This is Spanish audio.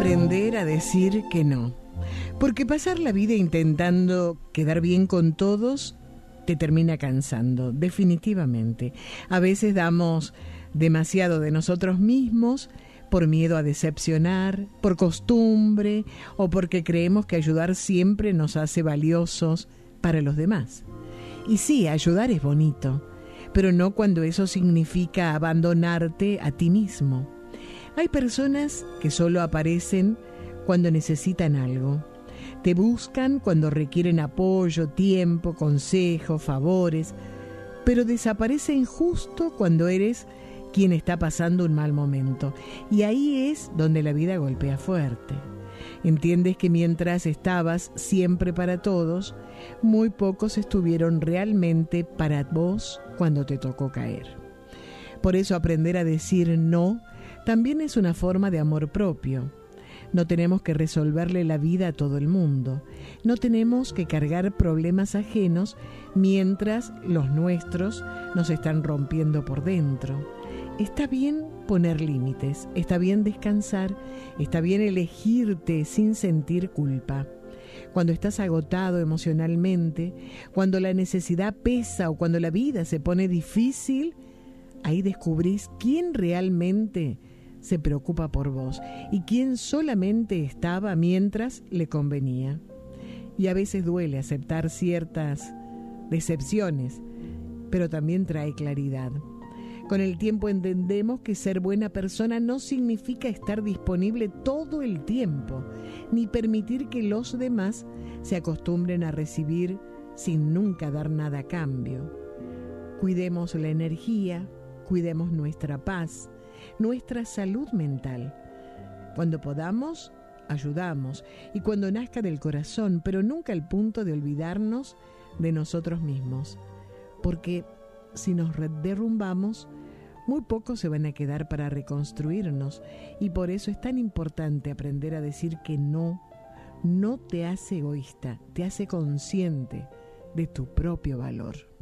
aprender a decir que no. Porque pasar la vida intentando quedar bien con todos te termina cansando, definitivamente. A veces damos demasiado de nosotros mismos por miedo a decepcionar, por costumbre o porque creemos que ayudar siempre nos hace valiosos para los demás. Y sí, ayudar es bonito, pero no cuando eso significa abandonarte a ti mismo. Hay personas que solo aparecen cuando necesitan algo. Te buscan cuando requieren apoyo, tiempo, consejo, favores, pero desaparecen justo cuando eres quien está pasando un mal momento. Y ahí es donde la vida golpea fuerte. Entiendes que mientras estabas siempre para todos, muy pocos estuvieron realmente para vos cuando te tocó caer. Por eso aprender a decir no también es una forma de amor propio. No tenemos que resolverle la vida a todo el mundo. No tenemos que cargar problemas ajenos mientras los nuestros nos están rompiendo por dentro. Está bien poner límites, está bien descansar, está bien elegirte sin sentir culpa. Cuando estás agotado emocionalmente, cuando la necesidad pesa o cuando la vida se pone difícil, ahí descubrís quién realmente se preocupa por vos y quién solamente estaba mientras le convenía. Y a veces duele aceptar ciertas decepciones, pero también trae claridad. Con el tiempo entendemos que ser buena persona no significa estar disponible todo el tiempo, ni permitir que los demás se acostumbren a recibir sin nunca dar nada a cambio. Cuidemos la energía, cuidemos nuestra paz, nuestra salud mental. Cuando podamos, ayudamos, y cuando nazca del corazón, pero nunca al punto de olvidarnos de nosotros mismos. Porque si nos derrumbamos, muy pocos se van a quedar para reconstruirnos, y por eso es tan importante aprender a decir que no te hace egoísta, te hace consciente de tu propio valor.